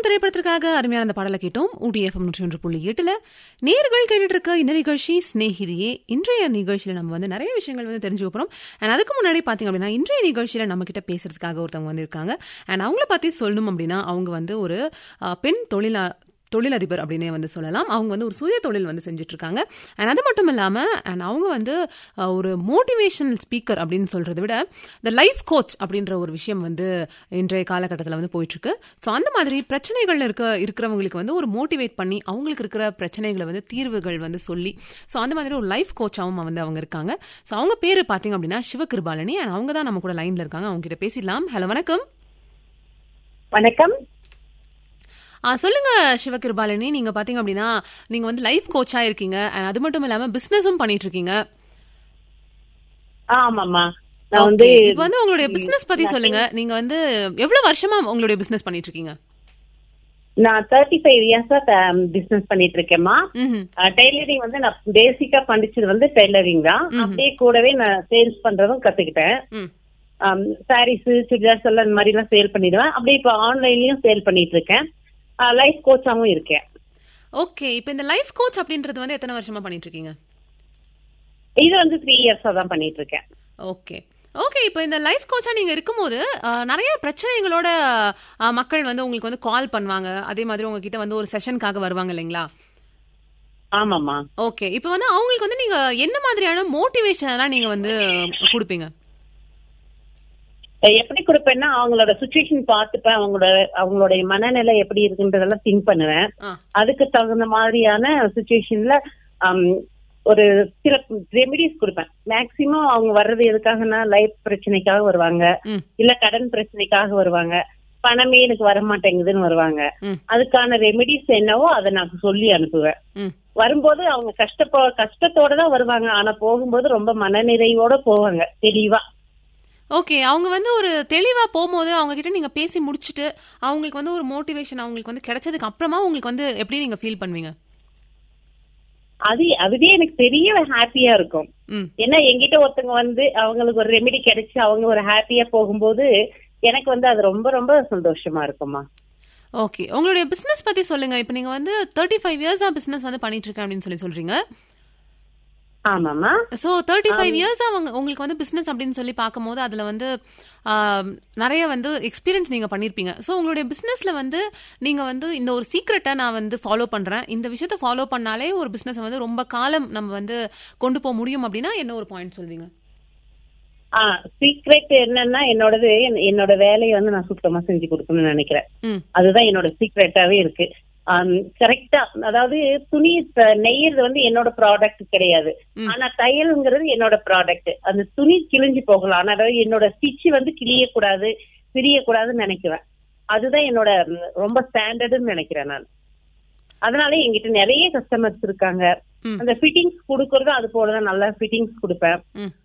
திரைப்படத்திற்காக அருமையான அந்த பாடலை கேட்டோம். UDFM 101.8 நேர்கள் கேட்டுட்டு இருக்க இந்த நிகழ்ச்சி ஸ்நேகிதியே. இன்றைய நிகழ்ச்சியில நம்ம வந்து நிறைய விஷயங்கள் வந்து தெரிஞ்சுக்க போறோம். அண்ட் அதுக்கு முன்னாடி பாத்தீங்க அப்படின்னா இன்றைய நிகழ்ச்சியில நம்ம கிட்ட பேசுறதுக்காக ஒருத்தவங்க வந்திருக்காங்க. அண்ட் அவங்கள பத்தி சொல்லணும் அப்படின்னா அவங்க வந்து ஒரு பெண் தொழிலதிபர் அப்படின்னே வந்து சொல்லலாம். அவங்க வந்து ஒரு சுய தொழில் வந்து செஞ்சுட்டு இருக்காங்க. அண்ட் அது மட்டும் இல்லாமல் அவங்க வந்து ஒரு மோட்டிவேஷனல் ஸ்பீக்கர் அப்படின்னு சொல்றதை விட இந்த லைஃப் கோச் அப்படின்ற ஒரு விஷயம் வந்து இன்றைய காலகட்டத்தில் வந்து போயிட்டு இருக்கு. ஸோ அந்த மாதிரி பிரச்சனைகள் இருக்கிறவங்களுக்கு வந்து ஒரு மோட்டிவேட் பண்ணி அவங்களுக்கு இருக்கிற பிரச்சனைகளை வந்து தீர்வுகள் வந்து சொல்லி ஸோ அந்த மாதிரி ஒரு லைஃப் கோச்சாகவும் வந்து அவங்க இருக்காங்க. ஸோ அவங்க பேர் பார்த்தீங்க அப்படின்னா சிவகிருபாலினி. அண்ட் அவங்க தான் நம்ம கூட லைன்ல இருக்காங்க. அவங்க கிட்ட பேசிடலாம். ஹலோ, வணக்கம். வணக்கம். சொல்லுங்க சிவகிருபாலினி, நீங்க பாத்தீங்க அப்படின்னா நீங்க வந்து லைஃப் கோச்சா இருக்கீங்க. அது மட்டும் இல்லாம பிசினஸும் பண்ணிட்டு இருக்கீங்க. ஆமாமா. இப்ப வந்து உங்களுடைய பிசினஸ் பத்தி சொல்லுங்க. நீங்க வந்து எவ்வளவு வருஷமா உங்களுடைய பிசினஸ் பண்ணிட்டு இருக்கீங்க? நான் 35 இயர்ஸா பிசினஸ் பண்ணிட்டு இருக்கேன்மா. டெய்லரிங் வந்து நான் பேசிக்கா படிச்சது வந்து டெய்லரிங் தான். அப்படியே கூடவே நான் சேல்ஸ் பண்றதும் கத்துக்கிட்டேன். சாரீஸ், சுடிதார்ஸ் எல்லாம் இந்த மாதிரி எல்லாம் சேல் பண்ணிடுவேன். அப்படியே இப்ப ஆன்லைன்லயும் சேல் பண்ணிட்டு இருக்கேன். லைஃப் கோச்சாவும் இருக்கேன். ஓகே, இப்போ இந்த லைஃப் கோச் அப்படின்றது வந்து எத்தனை வருஷமா பண்ணிட்டு இருக்கீங்க? இது வந்து 3 இயர்ஸா தான் பண்ணிட்டு இருக்கேன். ஓகே, இப்போ இந்த லைஃப் கோச்சா நீங்க இருக்கும்போது நிறைய பிரச்சனைகளோட மக்கள் வந்து உங்களுக்கு வந்து கால் பண்ணுவாங்க. அதே மாதிரி உங்ககிட்ட வந்து ஒரு செஷனுக்காக வருவாங்க இல்லைங்களா? ஆமாமா. ஓகே, இப்போ வந்து அவங்களுக்கு வந்து நீங்க என்ன மாதிரியான மோட்டிவேஷன் எல்லாம் நீங்க வந்து கொடுப்பீங்க? எப்படி கொடுப்பேன்னா அவங்களோட சிச்சுவேஷன் பார்த்துப்பேன். அவங்களுடைய மனநிலை எப்படி இருக்குன்றதெல்லாம் திங்க் பண்ணுவேன். அதுக்கு தகுந்த மாதிரியான சிச்சுவேஷன்ல ஒரு சில ரெமிடிஸ் கொடுப்பேன். மேக்சிமம் அவங்க வர்றது எதுக்காகனா லைஃப் பிரச்சனைக்காக வருவாங்க, இல்ல கடன் பிரச்சனைக்காக வருவாங்க, பணமே எனக்கு வரமாட்டேங்குதுன்னு வருவாங்க. அதுக்கான ரெமிடிஸ் என்னவோ அதை நான் சொல்லி அனுப்புவேன். வரும்போது அவங்க கஷ்டத்தோட தான் வருவாங்க. ஆனா போகும்போது ரொம்ப மனநிறைவோட போவாங்க, தெளிவா. ஓகே, அவங்க வந்து ஒரு தெளிவா போகும்போது அவங்க கிட்ட நீங்க பேசி முடிச்சுட்டு அவங்களுக்கு வந்து ஒரு மோட்டிவேஷன் அவங்களுக்கு வந்து கிடைச்சதுக்கு அப்புறமா உங்களுக்கு வந்து எப்படி நீங்க ஃபீல் பண்ணுவீங்க? அதுவே எனக்கு பெரிய ஹாப்பியா இருக்கும். ஏன்னா என்கிட்ட ஒருத்தவங்க வந்து அவங்களுக்கு ஒரு ரெமெடி கிடைச்சு அவங்க ஒரு ஹாப்பியா போகும்போது எனக்கு வந்து அது ரொம்ப ரொம்ப சந்தோஷமா இருக்குமா. ஓகே, உங்களுடைய பிசினஸ் பத்தி சொல்லுங்க. இப்ப நீங்க வந்து 35 இயர்ஸா பிசினஸ் வந்து பண்ணிட்டு இருக்கேன் அப்படின்னு சொல்றீங்க. ஆமாமா. சோ 35 இயர்ஸா உங்களுக்கு வந்து பிசினஸ் அப்படின்னு சொல்லி பார்க்கும்போது அதுல வந்து நிறைய வந்து எக்ஸ்பீரியன்ஸ் நீங்க பண்ணிருப்பீங்க. சோ உங்களுடைய பிசினஸ்ல வந்து நீங்க வந்து இந்த ஒரு சீக்ரெட்டை நான் வந்து ஃபாலோ பண்றேன், இந்த விஷயத்த ஃபாலோ பண்ணாலே ஒரு பிசினஸ் வந்து ரொம்ப காலம் நம்ம வந்து கொண்டு போக முடியும் அப்படின்னா என்ன ஒரு பாயிண்ட் சொல்வீங்க? சீக்ரெட் என்னன்னா என்னோட வேலையை வந்து நான் சுத்தமா செஞ்சு கொடுக்கணும்னு நினைக்கிறேன். அதுதான் என்னோட சீக்ரெட்டாவே இருக்கு. கரெக்டா, அதாவது துணி நெய்யறது வந்து என்னோட ப்ராடக்ட் கிடையாது. ஆனா தையல்ங்கிறது என்னோட ப்ராடக்ட். அந்த துணி கிழிஞ்சு போகலாம், ஆனா என்னோட ஸ்டிச் வந்து கிழியக்கூடாது, பிரியக்கூடாதுன்னு நினைக்குவேன். அதுதான் என்னோட ரொம்ப ஸ்டாண்டர்டுன்னு நினைக்கிறேன் நான். அதனால என்கிட்ட நிறைய கஸ்டமர்ஸ் இருக்காங்க. அந்த ஃபிட்டிங்ஸ் கொடுக்கறதும் அது போலதான் நல்லா ஃபிட்டிங்ஸ் கொடுப்பேன்.